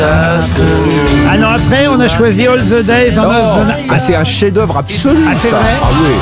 Ah non, après, on a choisi All the Days of the Night. Ah, c'est un chef-d'œuvre absolu, Ah, c'est ça. vrai Ah oui.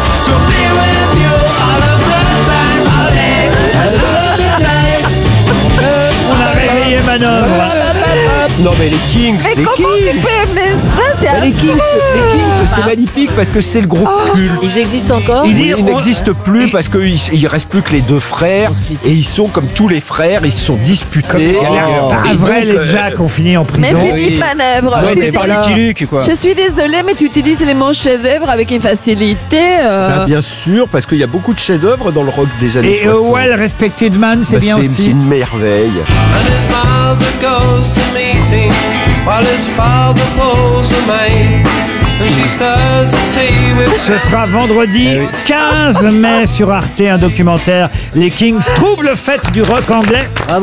On a réveillé Manœuvre. Non mais les Kings, Mais les comment tu Kings. peux aimer ça? C'est Les Kings, c'est magnifique parce que c'est le groupe culte. Ils existent encore? Il Oui, dit, ils n'existent plus parce qu'il reste plus que les deux frères et ils sont comme tous les frères, ils se sont disputés. Avril et Jack ont fini en Mais prison. Philippe Manœuvre, Ouais, tu mais dis- par Lucky Luke, quoi. je suis désolée, mais tu utilises les mots chef-d'œuvre avec une facilité. Bah, bien sûr, parce qu'il y a beaucoup de chefs-d'œuvre dans le rock des années Et 60. Well Respected Man, c'est Bah, bien c'est aussi. une merveille. And his mother goes to meetings while his father pulls a maid. And she stirs the tea with Ce sera vendredi 15 mai sur Arte, un documentaire. Les Kings, trouble fête du rock anglais. Bravo.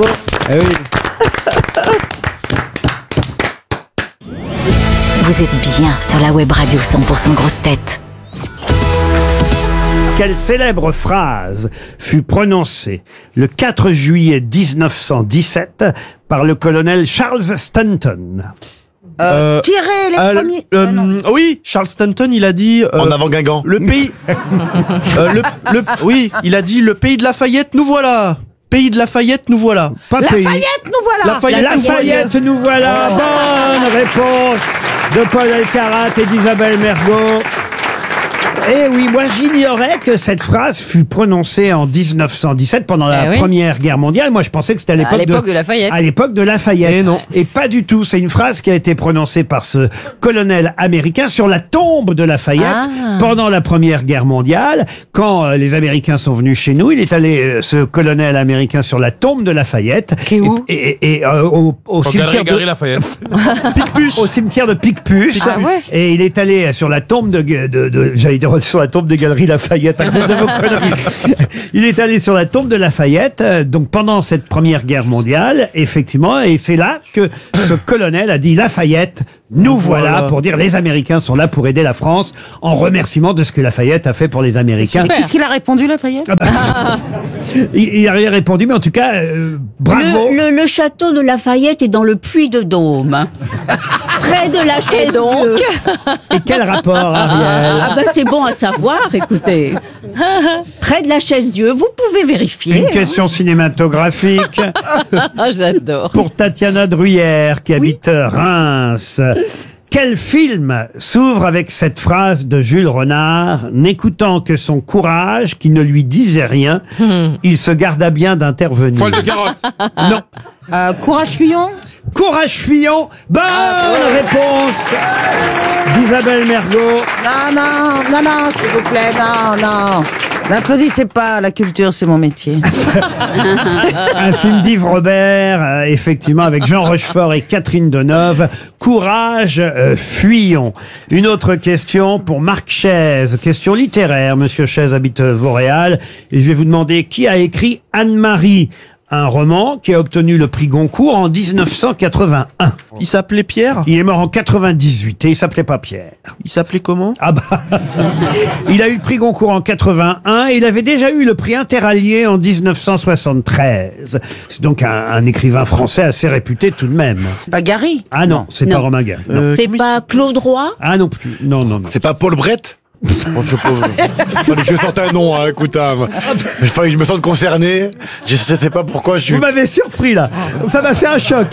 Vous êtes bien sur la web radio 100% grosse tête. Quelle célèbre phrase fut prononcée le 4 juillet 1917 par le colonel Charles Stanton? Tirer les premiers. Oui, Charles Stanton, il a dit. En avant Guingamp. Le pays. Oui, il a dit le pays de Lafayette, nous voilà. Pays de Lafayette, nous voilà. Pas pays. Lafayette, nous voilà. Lafayette, nous voilà. Bonne réponse de Paul Elkarat et d'Isabelle Mergo. Eh oui, moi j'ignorais que cette phrase fut prononcée en 1917 pendant la oui. Première Guerre mondiale. Moi je pensais que c'était à l'époque de Lafayette. À l'époque de Lafayette. Et non. Et pas du tout. C'est une phrase qui a été prononcée par ce colonel américain sur la tombe de Lafayette pendant la Première Guerre mondiale. Quand les Américains sont venus chez nous, il est allé, ce colonel américain, sur la tombe de Lafayette. Qui est où Et au cimetière de Lafayette. Picpus. Au cimetière de Picpus. Ah ouais. Et il est allé sur la tombe j'allais dire sur la tombe des Galeries Lafayette à cause de vos conneries. Il est allé sur la tombe de Lafayette, donc pendant cette Première Guerre mondiale, effectivement, et c'est là que ce colonel a dit Lafayette, nous voilà, pour dire les Américains sont là pour aider la France, en remerciement de ce que Lafayette a fait pour les Américains. Qu'est-ce qu'il a répondu, Lafayette? Il a rien répondu, mais en tout cas, bravo. Le château de Lafayette est dans le Puy-de-Dôme. Près de la chaise Dieu. Et quel rapport, Ariel? Ah ben c'est bon à savoir, écoutez. Près de la chaise Dieu, vous pouvez vérifier. Une question cinématographique Ah, j'adore. pour Tatiana Druyère qui habite Reims. Quel film s'ouvre avec cette phrase de Jules Renard: n'écoutant que son courage qui ne lui disait rien, il se garda bien d'intervenir. Poil de carotte. Non. Courage Fillon. Courage Fillon. Bonne réponse d'Isabelle Mergo. Non, s'il vous plaît, non. N'applaudissez pas, la culture, c'est mon métier. Un film d'Yves Robert, effectivement, avec Jean Rochefort et Catherine Deneuve. Courage, fuyons. Une autre question pour Marc Chaise, question littéraire. Monsieur Chaise habite Vauréal, et je vais vous demander qui a écrit Anne-Marie, un roman qui a obtenu le prix Goncourt en 1981. Il s'appelait Pierre. Il est mort en 98 et il s'appelait pas Pierre. Il s'appelait comment? Ah bah, il a eu le prix Goncourt en 81 et il avait déjà eu le prix Interallié en 1973. C'est donc un écrivain français assez réputé tout de même. Pas Gary. Ah non, c'est pas Romain Gary. Non. C'est pas Claude Roy? Ah non plus. Non. C'est pas Paul Brett? Bon, fallait que je sorte un nom, hein, écoute, il fallait que je me sente concerné. Je sais pas pourquoi je suis. Vous m'avez surpris là. Ça m'a fait un choc.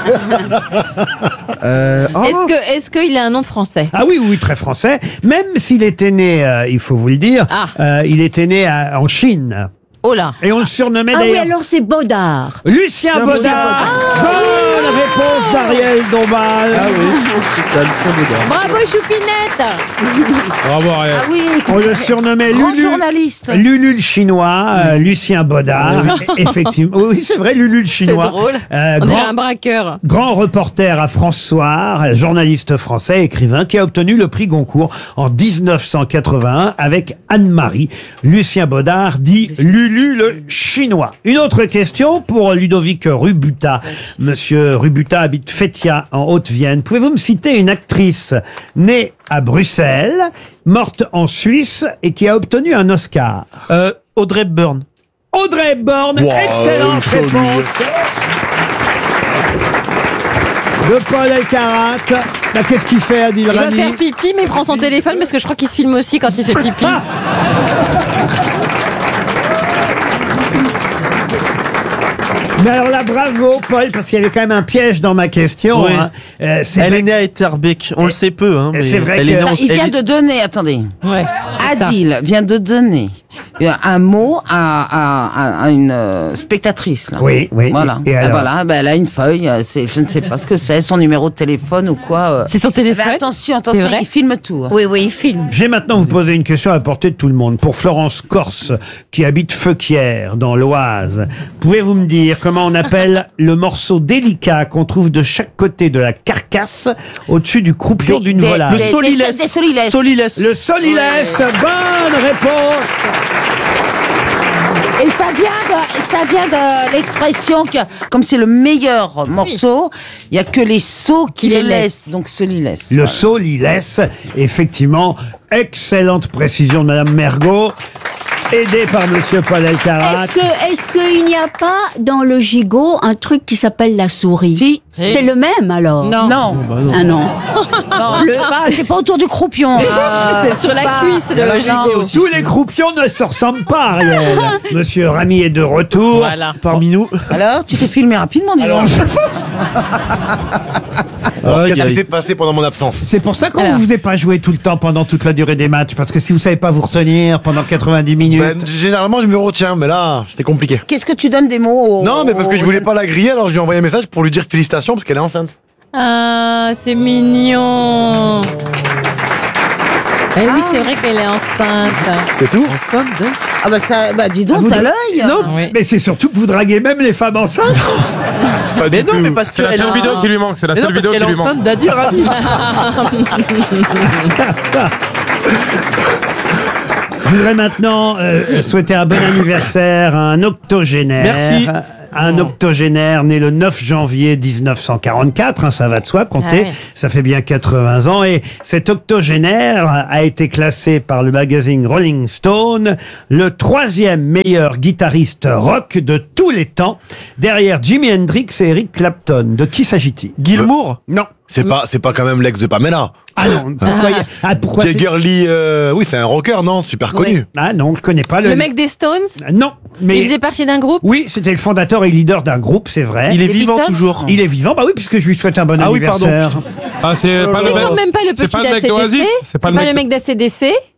Est-ce qu'il a un nom français? Ah oui, très français. Même s'il était né, il faut vous le dire, il était né en Chine. Oh là. Et on le surnommait Ah oui, d'ailleurs alors c'est Baudard. Lucien Baudard. Bonne réponse d'Ariel Dombal. Ah oui, c'est ça, le Baudard. Bravo Choupinette. Bravo, Ariel. Ah oui, On le surnommait grand Lulu. journaliste. Lulu le chinois, Lucien Baudard, effectivement. Oui, c'est vrai, Lulu le C'est chinois. drôle. On dirait Grand, un braqueur. grand reporter à France Soir, journaliste français, écrivain, qui a obtenu le prix Goncourt en 1981 avec Anne-Marie. Lucien Baudard dit Lulu le chinois. Une autre question pour Ludovic Rubuta. Monsieur Rubuta habite Fétia en Haute-Vienne. Pouvez-vous me citer une actrice née à Bruxelles, morte en Suisse et qui a obtenu un Oscar? Audrey Hepburn. Audrey Hepburn, Wow, excellente joli. réponse de Paul Elkarat. Bah, qu'est-ce qu'il fait, Adil Il va Rami? faire pipi, mais il prend son téléphone parce que je crois qu'il se filme aussi quand il fait pipi. Mais alors là, bravo, Paul, parce qu'il y avait quand même un piège dans ma question. Oui. Hein. C'est Elle vrai est née à Etterbeek. On le sait peu. Hein, mais c'est vrai elle que- est née en- Il vient elle est- de donner, attendez. Ouais. Adil vient de donner un mot à une spectatrice. Là. Oui, oui. Voilà. Et alors Voilà, ben, elle a une feuille. Je ne sais pas ce que c'est, son numéro de téléphone ou quoi. C'est son téléphone. Mais attention, C'est vrai il filme tout. Hein. Oui, oui, il filme. Je vais maintenant vous poser une question à la portée de tout le monde. Pour Florence Corse, qui habite Feuquières, dans l'Oise, pouvez-vous me dire comment on appelle le morceau délicat qu'on trouve de chaque côté de la carcasse, au-dessus du croupion d'une volaille? Le solilès. Des solilès. Solilès. Le solilès. Bonne réponse. Et ça vient de l'expression que, comme c'est le meilleur morceau, il n'y a que les sots qui les laissent. Donc solilès. Le solilès. Effectivement, excellente précision de Madame Mergot. Aidé par Monsieur Paul Elkarat. Est-ce qu'il n'y a pas dans le gigot un truc qui s'appelle la souris? Si. C'est le même alors? Non. Non. Ah non. Non, c'est pas autour du croupion. C'est sur la cuisse, le gigot. Tous les croupions ne se ressemblent pas, Ariel. Monsieur Rami est de retour. Voilà. Parmi nous. Alors, tu t'es filmé rapidement, dis donc. Alors, Aïe, qu'est-ce qui aïe. s'est passé pendant mon absence? C'est pour ça qu'on Alors. ne vous a pas joué tout le temps pendant toute la durée des matchs. Parce que si vous savez pas vous retenir pendant 90 minutes. Ben, généralement, je me retiens, mais là, c'était compliqué. Qu'est-ce que tu donnes des mots Non, mais parce que je voulais pas la griller, alors je lui ai envoyé un message pour lui dire félicitations parce qu'elle est enceinte. Ah, c'est mignon. Eh oui, c'est vrai qu'elle est enceinte. C'est tout? Enceinte d'elle. Ah bah dis donc, vous t'as deux- l'œil. Non, Oui. Mais c'est surtout que vous draguez même les femmes enceintes. Pas mais du non, tout. mais parce C'est la qu'elle seule vidéo qui lui manque, c'est la mais non, seule parce vidéo qui qu'elle est lui manque. enceinte d'Adil Rami. Je voudrais maintenant souhaiter un bon anniversaire à un octogénaire. Merci. Un octogénaire né le 9 janvier 1944, hein, ça va de soi, comptez, Ah ouais. ça fait bien 80 ans. Et cet octogénaire a été classé par le magazine Rolling Stone le 3e meilleur guitariste rock de tous les temps, derrière Jimi Hendrix et Eric Clapton. De qui s'agit-il? Gilmour. Non. C'est pas quand même l'ex de Pamela. Ah non, pourquoi c'est- Jagger Lee, oui, c'est un rocker, non? Super connu. Ah non, je connais pas Le mec des Stones, Non, mais... il faisait partie d'un groupe. Oui, c'était le fondateur et leader d'un groupe, c'est vrai. Il est vivant toujours. Il est vivant, bah oui, puisque je lui souhaite un bon Ah oui, pardon. anniversaire. Ah, c'est pas C'est le quand même pas le c'est petit pas le mec d'ACDC. d'Oasis? C'est pas le mec d'ACDC.